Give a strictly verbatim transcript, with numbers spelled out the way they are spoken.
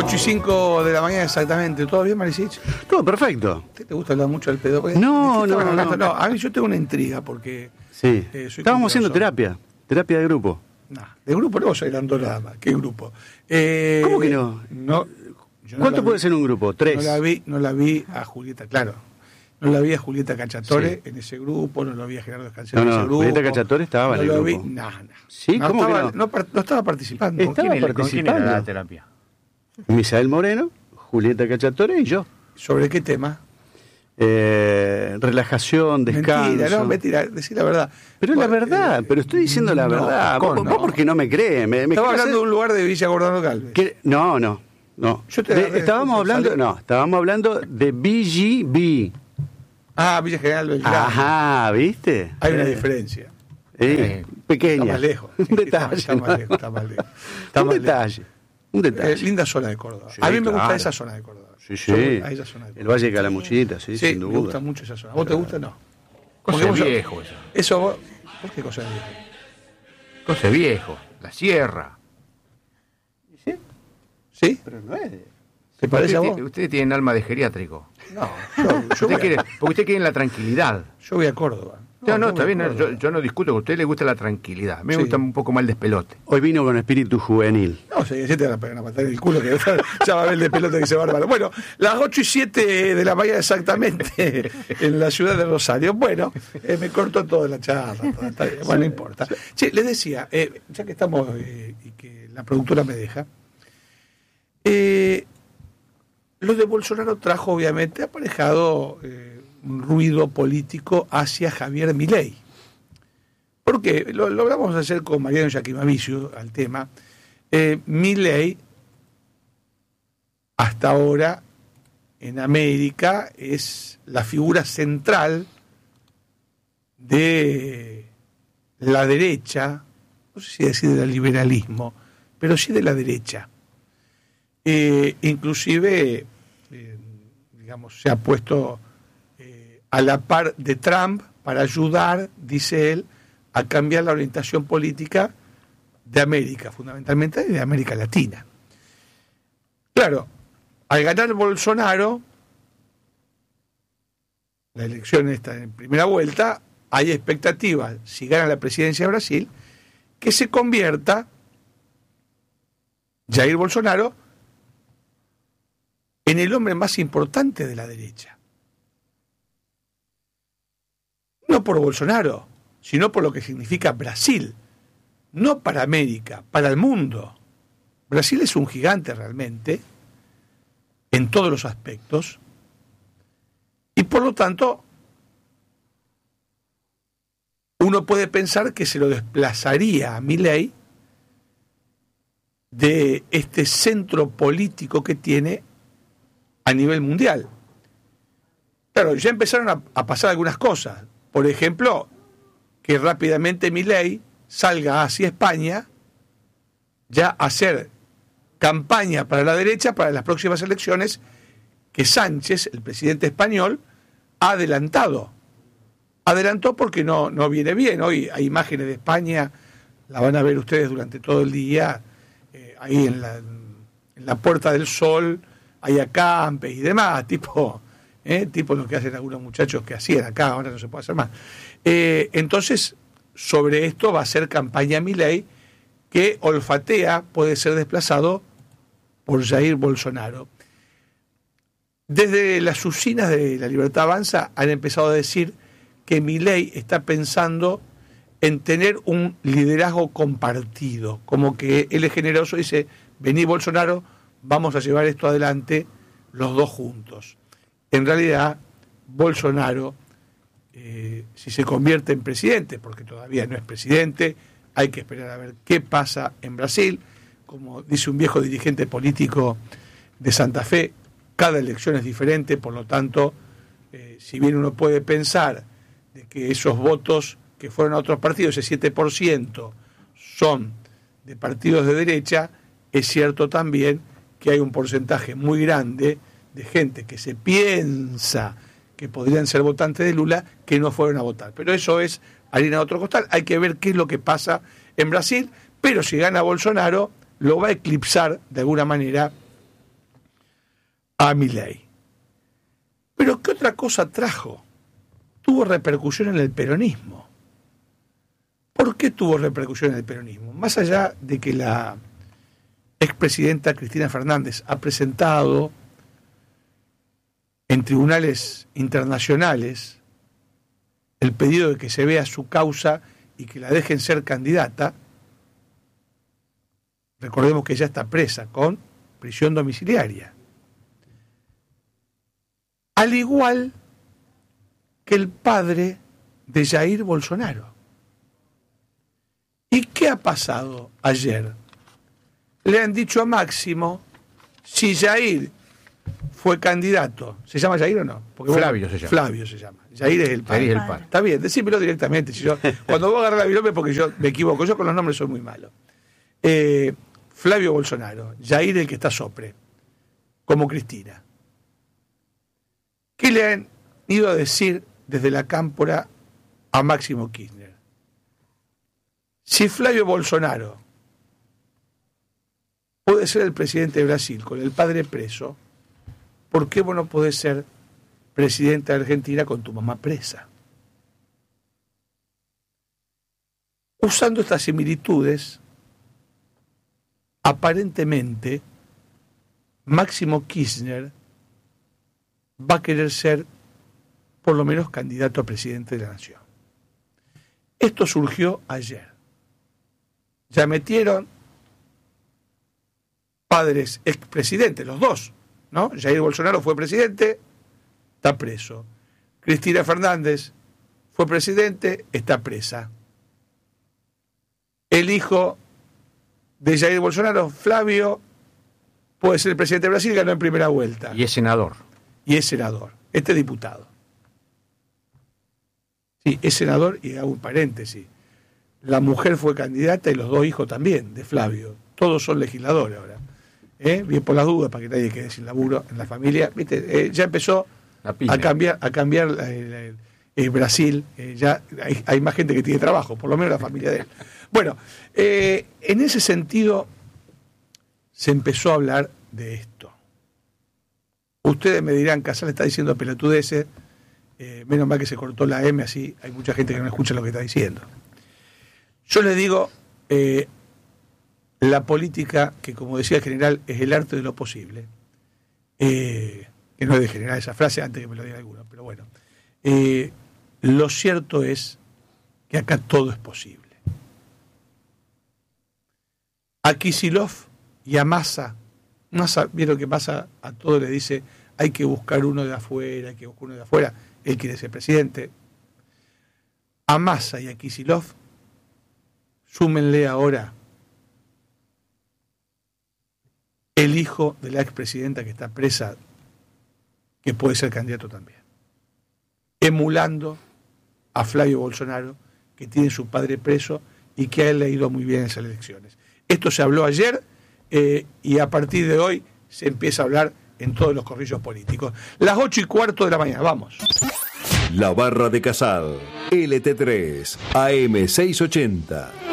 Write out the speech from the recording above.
ocho y cinco de la mañana exactamente. ¿Todo bien, Marisich? Todo perfecto. ¿Te, te gusta hablar mucho del pedo? Porque No, no, no. no. A mí yo tengo una intriga porque... Sí. Eh, soy Estábamos haciendo curioso. terapia. Terapia de grupo. No, de grupo no, soy hablando nada más. ¿Qué grupo? Eh, ¿Cómo que no? no yo no ¿Cuánto la puede vi- ser un grupo? Tres. No la vi, no la vi a Julieta, claro. No la vi a Julieta Cacciatore Sí. en ese grupo, no la vi a Gerardo Escanciero No, en no, ese grupo. Julieta Cacciatore estaba en el no la grupo. Vi, no, no. ¿Sí? No ¿Cómo que estaba, no? no, par- no estaba participando. Estaba ¿Con quién, ¿Con quién participando. era la terapia? Misael Moreno, Julieta Cacciatore y yo. ¿Sobre qué tema? Eh, relajación, descanso. Mentira, no, mentira, decir la verdad. Pero es la Vos, verdad, eh, pero estoy diciendo la no, verdad. ¿cómo ¿Vos, no? vos porque no me crees? Me, me Estaba querés hablando de hacer- un lugar de Villa Gordano Galvez. ¿Qué? No, no, no. Yo te De- agarré estábamos después, hablando, salió. no, estábamos hablando de B G B. Ah, Villa General Belgrano. Ajá, ¿viste? Hay una Eh, diferencia. eh, pequeña. Está más lejos. Un Sí, sí, detalle. Está, más lejos, está más lejos. Está Un más detalle. Un lejos. detalle. Eh, linda zona de Córdoba. Sí, a mí me gusta claro. esa zona de Córdoba. Sí, Yo sí. a esa zona de El Córdoba. Valle de Calamuchita, sí, Sí, sin me duda. gusta mucho esa zona. ¿Vos te gusta? No. Cosa Porque vos- de viejo eso. Eso vos... ¿Por qué cosa de viejo? Cosa de viejo. La sierra. ¿Sí? ¿Sí? Pero no es de... ¿Te parece a Usted vos? tiene- Ustedes tienen alma de geriátrico. No, yo, yo, Usted voy quiere, a, porque usted quiere la tranquilidad. yo voy a Córdoba. No, no, yo está voy bien. a no, Córdoba. yo, yo no discuto, que a usted le gusta la tranquilidad. A mí me Sí. gusta un poco más el despelote. Hoy vino con espíritu juvenil. No, si te van a pegar una patada en el culo, que ya va a ver el de pelota que dice bárbaro. Bueno, las ocho y siete de la mañana exactamente en la ciudad de Rosario. Bueno, eh, me cortó toda la charla. Toda, está bien, bueno, no importa. Sí, les decía, eh, ya que estamos eh, y que la productora me deja, eh, lo de Bolsonaro trajo obviamente aparejado eh, un ruido político hacia Javier Milei. Porque lo, lo vamos a hacer con Mariano Yaquimaviciu al tema. Eh, Milei, hasta ahora, en América, es la figura central de la derecha, no sé si decir del liberalismo, pero sí de la derecha. Eh, inclusive, eh, digamos, se ha puesto eh, a la par de Trump para ayudar, dice él, a cambiar la orientación política de América, fundamentalmente de América Latina. Claro, al ganar Bolsonaro, la elección está en primera vuelta, hay expectativas, si gana la presidencia de Brasil, que se convierta Jair Bolsonaro en el hombre más importante de la derecha. No por Bolsonaro, sino por lo que significa Brasil, no para América, para el mundo. Brasil es un gigante realmente, en todos los aspectos, y por lo tanto, uno puede pensar que se lo desplazaría a Milei de este centro político que tiene a nivel mundial. Claro, ya empezaron a, a pasar algunas cosas. Por ejemplo, que rápidamente Milei salga hacia España ya a hacer campaña para la derecha para las próximas elecciones que Sánchez, el presidente español, ha adelantado. Adelantó porque no, no viene bien. Hoy hay imágenes de España, la van a ver ustedes durante todo el día, eh, ahí en la, en la Puerta del Sol, hay acampes y demás, tipo, eh, tipo lo que hacen algunos muchachos que hacían acá, ahora no se puede hacer más. Eh, entonces, sobre esto va a ser campaña Milei, que olfatea puede ser desplazado por Jair Bolsonaro. Desde las usinas de La Libertad Avanza han empezado a decir que Milei está pensando en tener un liderazgo compartido, como que él es generoso y dice, vení Bolsonaro, vamos a llevar esto adelante los dos juntos. En realidad, Bolsonaro, eh, si se convierte en presidente, porque todavía no es presidente, hay que esperar a ver qué pasa en Brasil. Como dice un viejo dirigente político de Santa Fe, cada elección es diferente, por lo tanto, eh, si bien uno puede pensar de que esos votos que fueron a otros partidos, ese siete por ciento, son de partidos de derecha, es cierto también que hay un porcentaje muy grande de gente que se piensa que podrían ser votantes de Lula que no fueron a votar. Pero eso es harina de otro costal. Hay que ver qué es lo que pasa en Brasil, pero si gana Bolsonaro, lo va a eclipsar de alguna manera a Milei. Pero ¿qué otra cosa trajo? Tuvo repercusión en el peronismo. ¿Por qué tuvo repercusión en el peronismo? Más allá de que la expresidenta Cristina Fernández ha presentado en tribunales internacionales el pedido de que se vea su causa y que la dejen ser candidata, recordemos que ella está presa con prisión domiciliaria. Al igual que el padre de Jair Bolsonaro. ¿Y qué ha pasado ayer? Le han dicho a Máximo, si Jair fue candidato, ¿se llama Jair o no? Porque Flavio vos, se llama. Flavio se llama. Jair es el padre. Jair es el padre. Está bien, decímelo directamente. Si yo, cuando vos agarrás mi nombre, porque yo me equivoco, yo con los nombres soy muy malo. Eh, Flavio Bolsonaro, Jair el que está sopre, como Cristina. ¿Qué le han ido a decir desde la cámpora a Máximo Kirchner? Si Flavio Bolsonaro puede ser el presidente de Brasil con el padre preso, ¿por qué vos no podés ser presidente de Argentina con tu mamá presa? Usando estas similitudes, aparentemente Máximo Kirchner va a querer ser por lo menos candidato a presidente de la nación. Esto surgió ayer. Ya metieron padres expresidentes, los dos, ¿no? Jair Bolsonaro fue presidente, está preso. Cristina Fernández fue presidente, está presa. El hijo de Jair Bolsonaro, Flavio, puede ser el presidente de Brasil, ganó en primera vuelta. Y es senador. Y es senador. Este es diputado. Sí, es senador, y hago un paréntesis. La mujer fue candidata y los dos hijos también, de Flavio. Todos son legisladores ahora. ¿Eh? Bien por las dudas, para que nadie quede sin laburo en la familia. ¿Viste? Eh, ya empezó a cambiar, a cambiar eh, eh, Brasil. Eh, ya hay, hay más gente que tiene trabajo, por lo menos la familia de él. Bueno, eh, en ese sentido se empezó a hablar de esto. Ustedes me dirán, Casal está diciendo pelotudeces, eh, menos mal que se cortó la M, así hay mucha gente que no escucha lo que está diciendo. Yo les digo, eh, la política, que como decía el general, es el arte de lo posible, eh, que no es de general esa frase antes que me lo diga alguno, pero bueno, eh, lo cierto es que acá todo es posible. A Kicillof y a Massa, Massa, vieron que Massa a todo le dice, hay que buscar uno de afuera, hay que buscar uno de afuera, él quiere ser presidente. A Massa y a Kicillof, súmenle ahora el hijo de la expresidenta que está presa, que puede ser candidato también, emulando a Flavio Bolsonaro, que tiene su padre preso y que a él le ha ido muy bien en esas elecciones. Esto se habló ayer eh, y a partir de hoy se empieza a hablar en todos los corrillos políticos. Las ocho y cuarto de la mañana, vamos. La Barra de Casal, L T tres, A M seiscientos ochenta.